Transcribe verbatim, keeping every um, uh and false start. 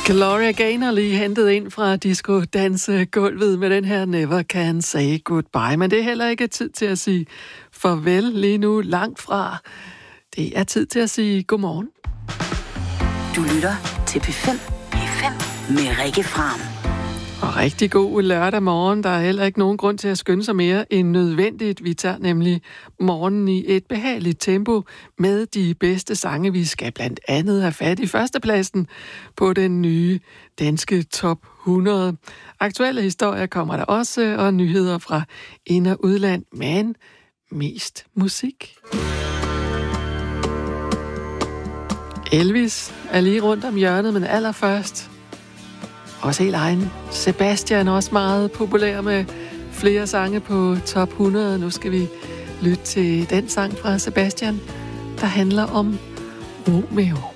Gloria Gaynor lige hentet ind fra disco-dansegulvet med den her Never Can Say Goodbye. Men det er heller ikke tid til at sige farvel lige nu, langt fra. Det er tid til at sige godmorgen. Du lytter til P fem. P fem med Rikke Fram. Og rigtig god lørdag morgen. Der er heller ikke nogen grund til at skynde sig mere end nødvendigt. Vi tager nemlig morgenen i et behageligt tempo med de bedste sange. Vi skal blandt andet have fat i førstepladsen på den nye danske top hundrede. Aktuelle historier kommer der også, og nyheder fra ind- og udland, men mest musik. Elvis er lige rundt om hjørnet, men allerførst også helt egen Sebastian, også meget populær med flere sange på top hundrede. Nu skal vi lytte til den sang fra Sebastian, der handler om Romeo.